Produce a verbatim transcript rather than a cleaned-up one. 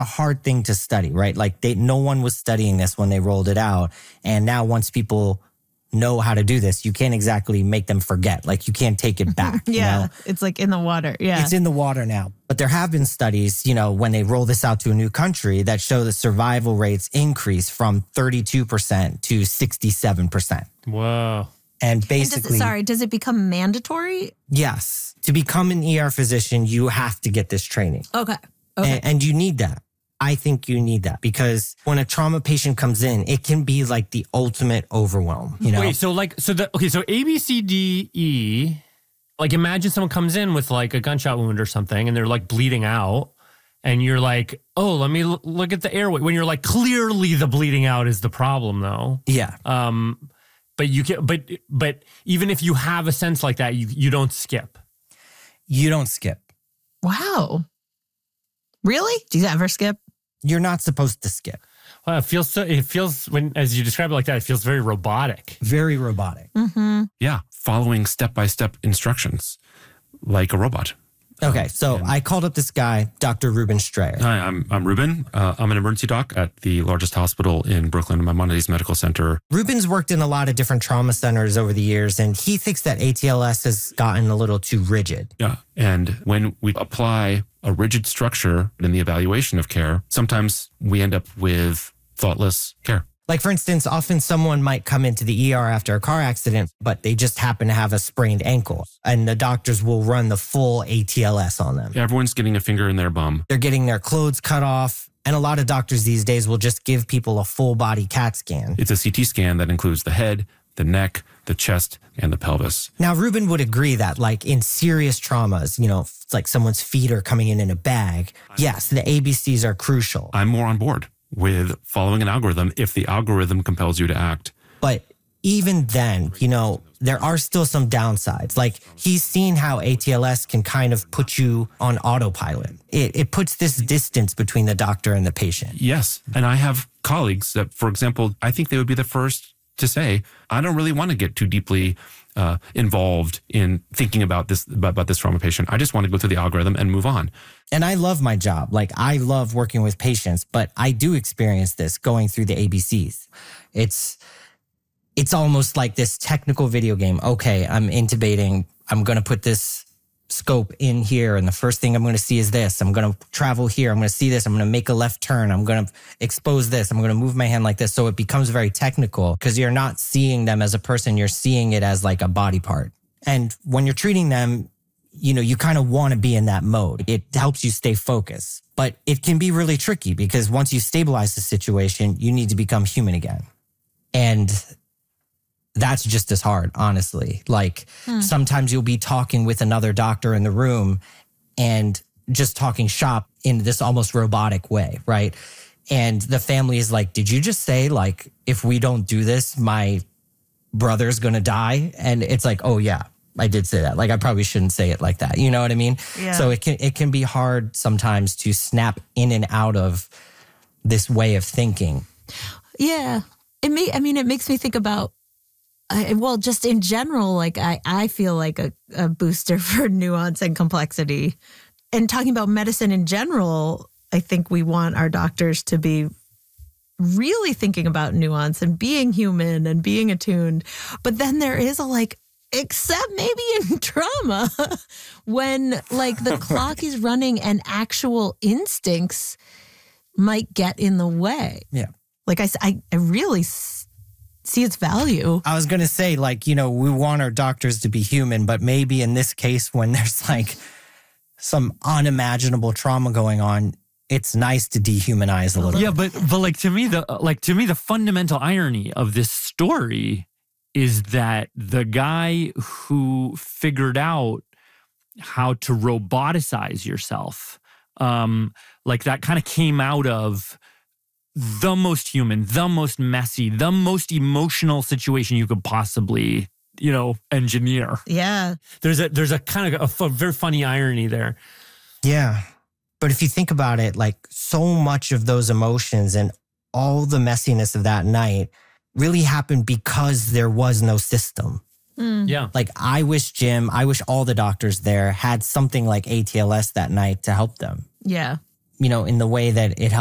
a hard thing to study, right? Like they, no one was studying this when they rolled it out. And now once people know how to do this, you can't exactly make them forget. Like you can't take it back. yeah. You know? It's like in the water. Yeah. It's in the water now. But there have been studies, you know, when they roll this out to a new country that show the survival rates increase from thirty-two percent to sixty-seven percent. Whoa. And basically, and does it, sorry, does it become mandatory? Yes. To become an E R physician, you have to get this training. Okay. Okay. And, and you need that. I think you need that because when a trauma patient comes in, it can be like the ultimate overwhelm, you know? Wait, so like, so the, okay, so A, B, C, D, E, like imagine someone comes in with like a gunshot wound or something and they're like bleeding out and you're like, oh, let me l- look at the airway. When you're like, clearly the bleeding out is the problem though. Yeah. Um, but you can, but, but even if you have a sense like that, you, you don't skip. You don't skip. Wow. Really? Do you ever skip? You're not supposed to skip. Well, it feels so, it feels when, as you describe it like that, it feels very robotic. Very robotic. Mm-hmm. Yeah. Following step-by-step instructions like a robot. Okay. So and- I called up this guy, Doctor Ruben Strayer. Hi, I'm I'm Ruben. Uh, I'm an emergency doc at the largest hospital in Brooklyn, Maimonides Medical Center. Ruben's worked in a lot of different trauma centers over the years, and he thinks that A T L S has gotten a little too rigid. Yeah. And when we apply a rigid structure in the evaluation of care, sometimes we end up with thoughtless care. Like, for instance, often someone might come into the E R after a car accident, but they just happen to have a sprained ankle, and the doctors will run the full A T L S on them. Everyone's getting a finger in their bum. They're getting their clothes cut off, and a lot of doctors these days will just give people a full body CAT scan. It's a C T scan that includes the head, the neck, the chest, and the pelvis. Now, Ruben would agree that, like, in serious traumas, you know, it's like someone's feet are coming in in a bag. Yes, the A B Cs are crucial. I'm more on board with following an algorithm if the algorithm compels you to act. But even then, you know, there are still some downsides. Like, he's seen how A T L S can kind of put you on autopilot. It, it puts this distance between the doctor and the patient. Yes. And I have colleagues that, for example, I think they would be the first to say, I don't really want to get too deeply uh, involved in thinking about this, about, about this trauma patient. I just want to go through the algorithm and move on. And I love my job. Like, I love working with patients, but I do experience this going through the A B Cs. It's, it's almost like this technical video game. Okay, I'm intubating. I'm going to put this scope in here. And the first thing I'm going to see is this. I'm going to travel here. I'm going to see this. I'm going to make a left turn. I'm going to expose this. I'm going to move my hand like this. So it becomes very technical because you're not seeing them as a person. You're seeing it as like a body part. And when you're treating them, you know, you kind of want to be in that mode. It helps you stay focused, but it can be really tricky because once you stabilize the situation, you need to become human again. And that's just as hard, honestly. Like hmm. sometimes you'll be talking with another doctor in the room and just talking shop in this almost robotic way, right? And the family is like, did you just say, like, if we don't do this, my brother's going to die? And it's like, oh yeah, I did say that. Like, I probably shouldn't say it like that. You know what I mean? Yeah. So it can, it can be hard sometimes to snap in and out of this way of thinking. Yeah. It may, I mean, it makes me think about, I, well, just in general, like I, I feel like a, a booster for nuance and complexity. And talking about medicine in general, I think we want our doctors to be really thinking about nuance and being human and being attuned. But then there is a like, except maybe in trauma, when like the clock is running and actual instincts might get in the way. Yeah. Like I, I, I really see its value. I was going to say, like, you know, we want our doctors to be human, but maybe in this case, when there's like some unimaginable trauma going on, it's nice to dehumanize a little. Yeah, bit. but but like to me, the like to me, the fundamental irony of this story is that the guy who figured out how to roboticize yourself, um, like that kind of came out of the most human, the most messy, the most emotional situation you could possibly, you know, engineer. Yeah. There's a there's a kind of a, a very funny irony there. Yeah. But if you think about it, like so much of those emotions and all the messiness of that night really happened because there was no system. Mm. Yeah. Like I wish Jim, I wish all the doctors there had something like A T L S that night to help them. Yeah. you know, in the way that it helps